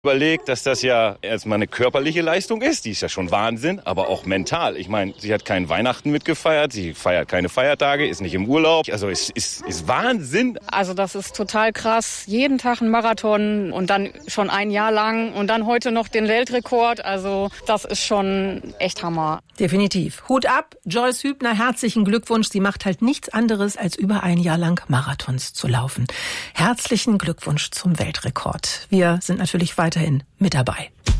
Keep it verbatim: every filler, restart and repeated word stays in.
Überlegt, dass das ja erstmal eine körperliche Leistung ist, die ist ja schon Wahnsinn, aber auch mental. Ich meine, sie hat keinen Weihnachten mitgefeiert, sie feiert keine Feiertage, ist nicht im Urlaub. Also es ist, ist Wahnsinn. Also das ist total krass. Jeden Tag ein Marathon und dann schon ein Jahr lang und dann heute noch den Weltrekord. Also das ist schon echt Hammer. Definitiv. Hut ab, Joyce Hübner, herzlichen Glückwunsch. Sie macht halt nichts anderes, als über ein Jahr lang Marathons zu laufen. Herzlichen Glückwunsch zum Weltrekord. Wir sind natürlich weiterhin mit dabei.